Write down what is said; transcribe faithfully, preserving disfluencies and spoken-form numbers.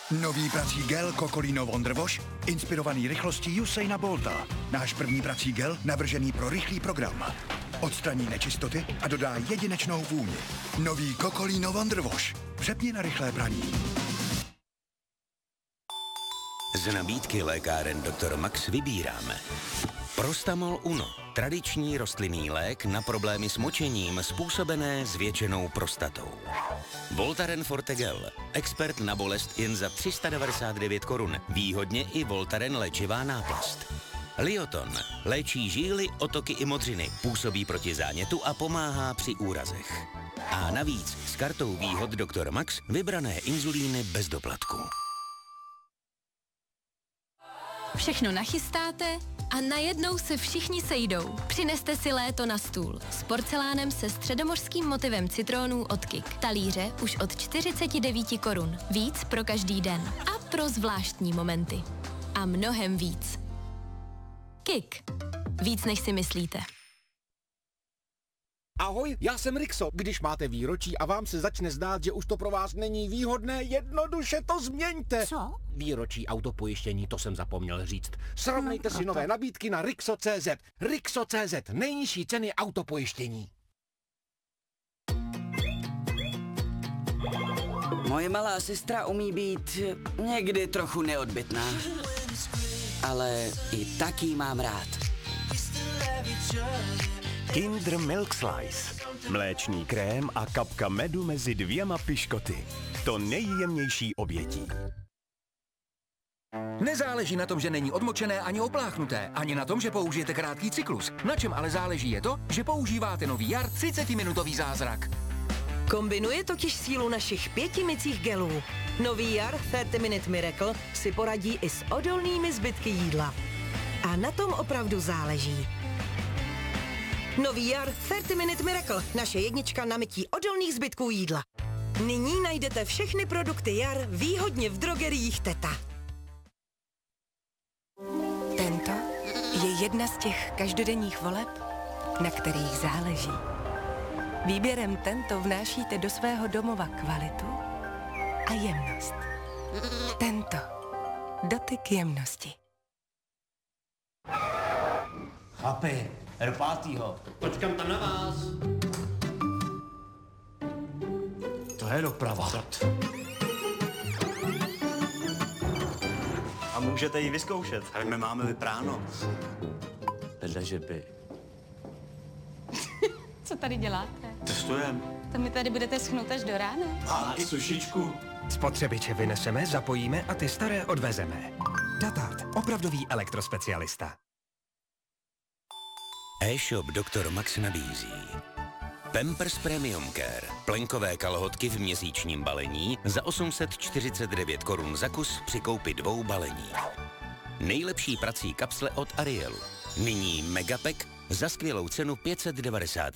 Nový prací gel Cocolino Wonder Wash, inspirovaný rychlostí Usaina Bolta. Náš první prací gel, navržený pro rychlý program. Odstraní nečistoty a dodá jedinečnou vůni. Nový Cocolino Wonder Wash. Přepni na rychlé praní. Z nabídky lékáren doktor Max vybíráme Prostamol Uno, tradiční rostlinný lék na problémy s močením způsobené zvětšenou prostatou. Voltaren Forte Gel, expert na bolest jen za tři sta devadesát devět korun, výhodně i Voltaren léčivá náplast. Lioton, léčí žíly, otoky i modřiny, působí proti zánětu a pomáhá při úrazech. A navíc s kartou výhod doktor Max vybrané inzulíny bez doplatku. Všechno nachystáte a najednou se všichni sejdou. Přineste si léto na stůl s porcelánem se středomořským motivem citrónů od Kik. Talíře už od čtyřicet devět korun. Víc pro každý den. A pro zvláštní momenty. A mnohem víc. Kik. Víc než si myslíte. Ahoj, já jsem Rixo. Když máte výročí a vám se začne zdát, že už to pro vás není výhodné, jednoduše to změňte. Co? Výročí autopojištění, to jsem zapomněl říct. Srovnejte no, si nové nabídky na Rixo tečka cé zet. Rixo tečka cé zet, nejnižší ceny autopojištění. Moje malá sestra umí být někdy trochu neodbytná. Ale i tak jí mám rád. Kinder Milk Slice. Mléčný krém a kapka medu mezi dvěma piškoty. To nejjemnější obětí. Nezáleží na tom, že není odmočené ani opláchnuté, ani na tom, že použijete krátký cyklus. Na čem ale záleží je to, že používáte nový Jar třicetiminutový zázrak. Kombinuje totiž sílu našich pěti mycích gelů. Nový Jar třicet Minute Miracle si poradí i s odolnými zbytky jídla. A na tom opravdu záleží. Nový Jar třicet Minute Miracle, naše jednička na mytí odolných zbytků jídla. Nyní najdete všechny produkty Jar výhodně v drogeriích Teta. Tento je jedna z těch každodenních voleb, na kterých záleží. Výběrem Tento vnášíte do svého domova kvalitu a jemnost. Tento. Dotyk jemnosti. Chlapi, rpátýho. Počkám tam na vás. To je doprava. A můžete ji vyzkoušet, ale my máme vypráno. Vedle, že by. Co tady děláte? Testujem. To mi tady budete schnout až do rána? A i sušičku. Spotřebiče vyneseme, zapojíme a ty staré odvezeme. Datart, opravdový elektrospecialista. E-shop doktor Max nabízí Pampers Premium Care, plenkové kalhotky v měsíčním balení za osm set čtyřicet devět korun za kus při koupi dvou balení. Nejlepší prací kapsle od Arielu. Nyní Megapack za skvělou cenu pět set devadesát